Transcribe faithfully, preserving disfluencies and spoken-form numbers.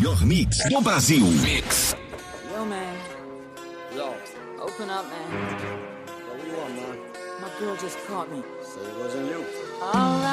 melhor mix do Brasil. Mix. Yo, man. Yo. Open up, man. What do you want, man? My girl just caught me. Say it wasn't you. All right.